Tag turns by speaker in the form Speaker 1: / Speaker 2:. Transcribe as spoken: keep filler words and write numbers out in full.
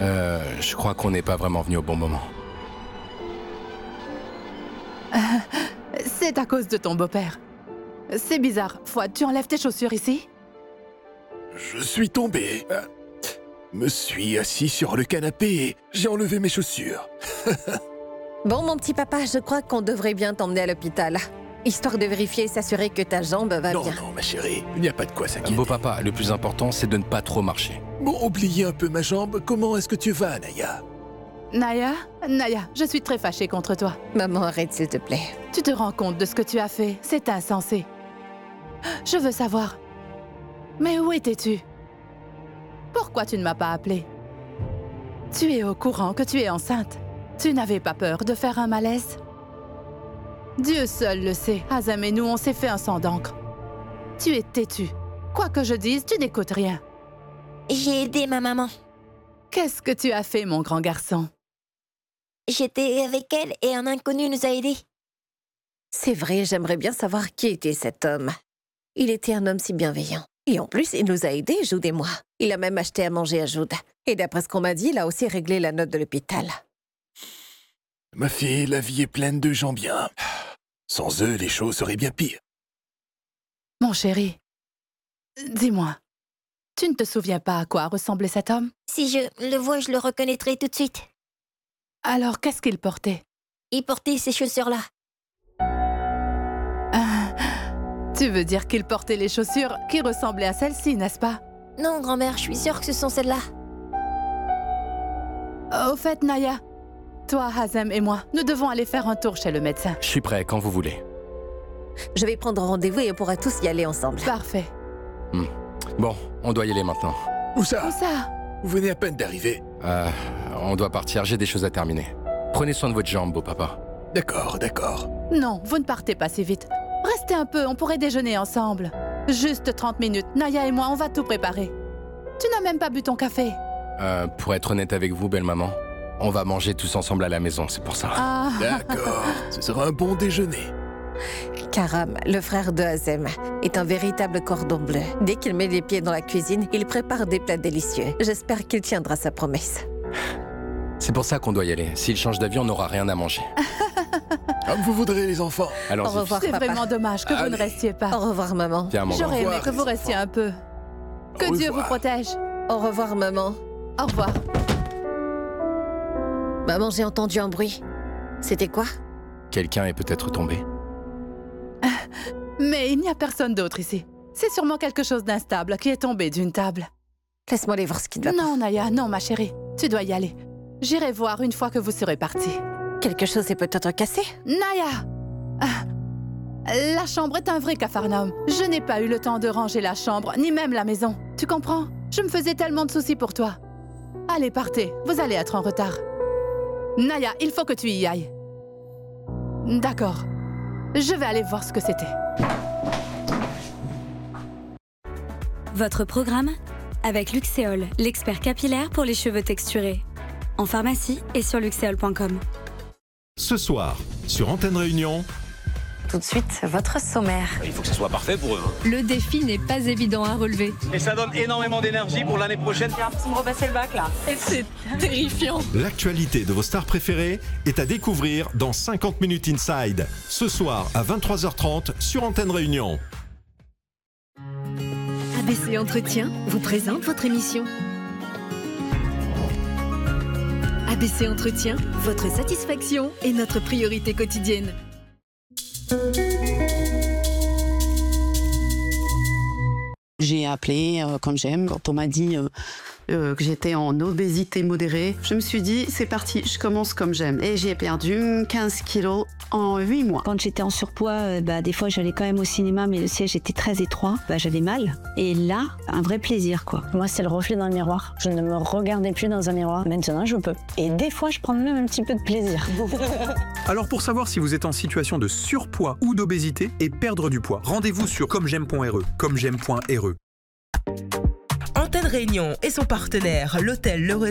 Speaker 1: Euh, je crois qu'on n'est pas vraiment venu au bon moment.
Speaker 2: Euh, c'est à cause de ton beau-père. C'est bizarre. Fouad, tu enlèves tes chaussures ici?
Speaker 3: Je suis tombé. Euh, me suis assis sur le canapé et j'ai enlevé mes chaussures.
Speaker 4: Bon, mon petit papa, je crois qu'on devrait bien t'emmener à l'hôpital. Histoire de vérifier et s'assurer que ta jambe va
Speaker 3: non,
Speaker 4: bien.
Speaker 3: Non, non, ma chérie, il n'y a pas de quoi s'inquiéter.
Speaker 1: Beau papa, le plus important, c'est de ne pas trop marcher.
Speaker 3: Bon, oubliez un peu ma jambe. Comment est-ce que tu vas, Naya?
Speaker 2: Naya, Naya, je suis très fâchée contre toi.
Speaker 4: Maman, arrête, s'il te plaît.
Speaker 2: Tu te rends compte de ce que tu as fait? C'est insensé. Je veux savoir. Mais où étais-tu? Pourquoi tu ne m'as pas appelée? Tu es au courant que tu es enceinte. Tu n'avais pas peur de faire un malaise? Dieu seul le sait. Hazem et nous, on s'est fait un sang d'encre. Tu es têtu. Quoi que je dise, tu n'écoutes rien.
Speaker 5: J'ai aidé ma maman.
Speaker 2: Qu'est-ce que tu as fait, mon grand garçon?
Speaker 5: J'étais avec elle et un inconnu nous a aidés.
Speaker 4: C'est vrai, j'aimerais bien savoir qui était cet homme. Il était un homme si bienveillant. Et en plus, il nous a aidés, Jude et moi. Il a même acheté à manger à Jude. Et d'après ce qu'on m'a dit, il a aussi réglé la note de l'hôpital.
Speaker 3: Ma fille, la vie est pleine de gens bien. Sans eux, les choses seraient bien pires.
Speaker 2: Mon chéri, dis-moi, tu ne te souviens pas à quoi ressemblait cet homme?
Speaker 5: Si je le vois, je le reconnaîtrai tout de suite.
Speaker 2: Alors, qu'est-ce qu'il portait?
Speaker 5: Il portait ces chaussures-là.
Speaker 2: Ah, tu veux dire qu'il portait les chaussures qui ressemblaient à celles-ci, n'est-ce pas?
Speaker 5: Non, grand-mère, je suis sûre que ce sont celles-là.
Speaker 2: Au fait, Naya, toi, Hazem et moi, nous devons aller faire un tour chez le médecin.
Speaker 1: Je suis prêt, quand vous voulez.
Speaker 4: Je vais prendre rendez-vous et on pourra tous y aller ensemble.
Speaker 2: Parfait.
Speaker 1: Hmm. Bon, on doit y aller maintenant.
Speaker 3: Où ça?
Speaker 2: Où ça?
Speaker 3: Vous venez à peine d'arriver.
Speaker 1: Euh, on doit partir, j'ai des choses à terminer. Prenez soin de votre jambe, beau papa.
Speaker 3: D'accord, d'accord.
Speaker 2: Non, vous ne partez pas si vite. Restez un peu, on pourrait déjeuner ensemble. Juste trente minutes, Naya et moi, on va tout préparer. Tu n'as même pas bu ton café.
Speaker 1: Euh, pour être honnête avec vous, belle maman, on va manger tous ensemble à la maison, c'est pour ça.
Speaker 2: Ah.
Speaker 3: D'accord, ce sera un bon déjeuner.
Speaker 4: Karam, le frère de Hazem, est un véritable cordon bleu. Dès qu'il met les pieds dans la cuisine, il prépare des plats délicieux. J'espère qu'il tiendra sa promesse.
Speaker 1: C'est pour ça qu'on doit y aller. S'il change d'avis, on n'aura rien à manger.
Speaker 3: Comme vous voudrez, les enfants.
Speaker 1: Alors,
Speaker 4: Au revoir,
Speaker 2: C'est
Speaker 4: papa.
Speaker 2: vraiment dommage que vous ne
Speaker 3: Allez.
Speaker 2: restiez pas.
Speaker 4: Au revoir, maman.
Speaker 1: Tiens, mon grand.
Speaker 2: J'aurais aimé
Speaker 3: revoir,
Speaker 2: que vous
Speaker 3: les
Speaker 2: restiez
Speaker 3: enfants.
Speaker 2: un peu. Que
Speaker 3: Au
Speaker 2: Dieu vous
Speaker 3: revoir.
Speaker 2: protège.
Speaker 4: Au revoir, maman.
Speaker 2: Au revoir.
Speaker 4: Maman, j'ai entendu un bruit. C'était quoi?
Speaker 1: Quelqu'un est peut-être tombé.
Speaker 2: Mais il n'y a personne d'autre ici. C'est sûrement quelque chose d'instable qui est tombé d'une table.
Speaker 4: Laisse-moi aller voir ce qui ne va pas.
Speaker 2: Non, Naya, non, ma chérie. Tu dois y aller. J'irai voir une fois que vous serez partis.
Speaker 4: Quelque chose est peut-être cassé?
Speaker 2: Naya! Ah, la chambre est un vrai capharnaüm. Je n'ai pas eu le temps de ranger la chambre, ni même la maison. Tu comprends? Je me faisais tellement de soucis pour toi. Allez, partez. Vous allez être en retard. Naya, il faut que tu y ailles. D'accord. Je vais aller voir ce que c'était.
Speaker 6: Votre programme avec Luxéol, l'expert capillaire pour les cheveux texturés. En pharmacie et sur luxéol point com.
Speaker 7: Ce soir, sur Antenne Réunion,
Speaker 8: Tout de suite, votre sommaire.
Speaker 9: Il faut que ce soit parfait pour eux. hein.
Speaker 10: Le défi n'est pas évident à relever.
Speaker 9: Et ça donne énormément d'énergie pour l'année prochaine.
Speaker 10: J'ai l'impression de repasser le bac là. Et c'est terrifiant.
Speaker 7: l'actualité de vos stars préférées est à découvrir dans cinquante minutes Inside. Ce soir à vingt-trois heures trente sur Antenne Réunion.
Speaker 6: A B C Entretien vous présente votre émission. A B C Entretien, votre satisfaction est notre priorité quotidienne.
Speaker 11: J'ai appelé euh, comme j'aime. Quand on m'a dit euh, euh, que j'étais en obésité modérée, je me suis dit, c'est parti, je commence comme j'aime. Et j'ai perdu quinze kilos en huit mois.
Speaker 12: Quand j'étais en surpoids, euh, bah, des fois j'allais quand même au cinéma, mais le siège était très étroit. Bah, j'avais mal. Et là, un vrai plaisir, quoi. Moi, c'est le reflet dans le miroir. Je ne me regardais plus dans un miroir. Maintenant, je peux. Et des fois, je prends même un petit peu de plaisir.
Speaker 13: Alors pour savoir si vous êtes en situation de surpoids ou d'obésité et perdre du poids, rendez-vous sur comme j'aime point r e. comme j'aime point r e.
Speaker 14: Antenne Réunion et son partenaire, l'hôtel Le Relais,